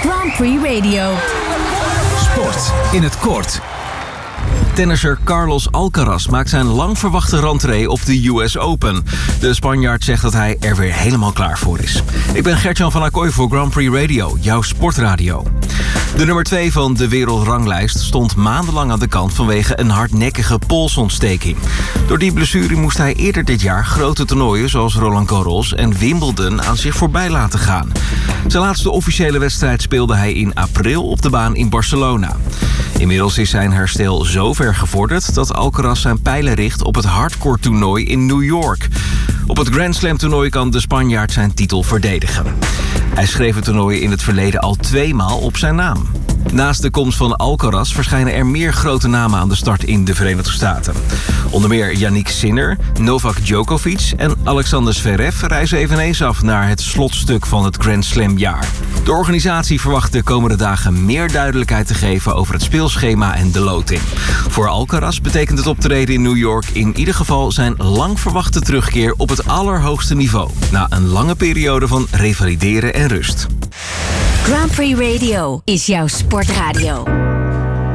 Grand Prix Radio. Sport in het kort. Tennisser Carlos Alcaraz maakt zijn lang verwachte rentree op de US Open. De Spanjaard zegt dat hij er weer helemaal klaar voor is. Ik ben Gert-Jan van Ackoy voor Grand Prix Radio, jouw sportradio. De nummer 2 van de wereldranglijst stond maandenlang aan de kant vanwege een hardnekkige polsontsteking. Door die blessure moest hij eerder dit jaar grote toernooien zoals Roland Garros en Wimbledon aan zich voorbij laten gaan. Zijn laatste officiële wedstrijd speelde hij in april op de baan in Barcelona. Inmiddels is zijn herstel zo ver gevorderd dat Alcaraz zijn pijlen richt op het hardcore toernooi in New York. Op het Grand Slam toernooi kan de Spanjaard zijn titel verdedigen. Hij schreef het toernooi in het verleden al 2 maal op zijn naam. Naast de komst van Alcaraz verschijnen er meer grote namen aan de start in de Verenigde Staten. Onder meer Yannick Sinner, Novak Djokovic en Alexander Zverev reizen eveneens af naar het slotstuk van het Grand Slam jaar. De organisatie verwacht de komende dagen meer duidelijkheid te geven over het speelschema en de loting. Voor Alcaraz betekent het optreden in New York in ieder geval zijn lang verwachte terugkeer op het allerhoogste niveau, na een lange periode van revalideren en rust. Grand Prix Radio is jouw sportradio.